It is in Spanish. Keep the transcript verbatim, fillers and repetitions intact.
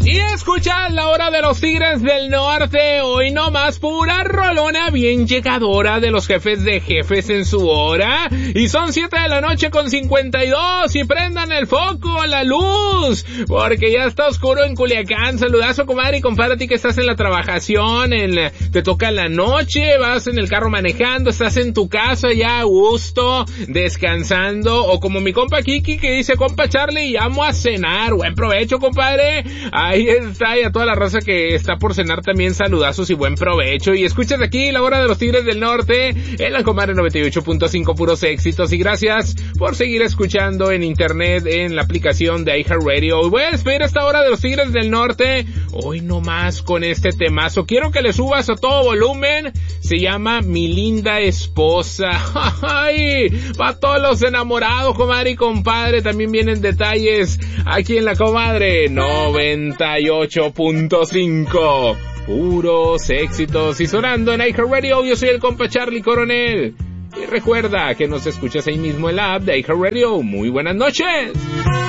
Y escuchad la hora de los Tigres del Norte, hoy nomás pura rolona bien llegadora de los jefes de jefes en su hora. Y son siete de la noche con cincuenta y dos y prendan el foco, la luz, porque ya está oscuro en Culiacán. Saludazo, comadre y compadre, a ti que estás en la trabajación, en la, te toca la noche, vas en el carro manejando, estás en tu casa ya a gusto, descansando, o como mi compa Kiki que dice, compa Charlie, llamo a cenar. Buen provecho, compadre. Ahí está, y a toda la raza que está por cenar también saludazos y buen provecho. Y escuchas aquí la hora de los Tigres del Norte en la comadre noventa y ocho punto cinco, puros éxitos. Y gracias por seguir escuchando en internet, en la aplicación de iHeartRadio. Y voy a despedir esta hora de los Tigres del Norte hoy nomás con este temazo. Quiero que le subas a todo volumen. Se llama Mi Linda Esposa. Ay, para todos los enamorados, comadre y compadre, también vienen detalles aquí en la comadre noventa y ocho punto cinco, puros éxitos. Y sonando en iHeartRadio, yo soy el compa Charlie Coronel. Y recuerda que nos escuchas ahí mismo en la app de iHeartRadio. Muy buenas noches.